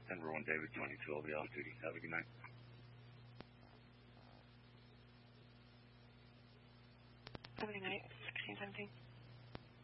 Denver 1 David 22, I'll be off duty. Have a good night. Have a good night. 1617.